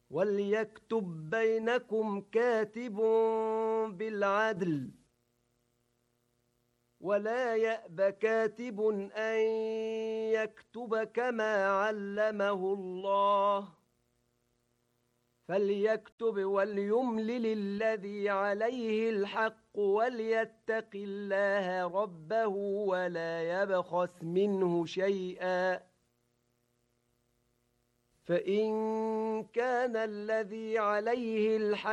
وليكتب بينكم كاتب بالعدل ولا يأب كاتب أن يكتب كما علمه الله فليكتب وليملل الذي عليه الحق وليتق الله ربه ولا يبخس منه شيئا فإن كان الذي عليه الحق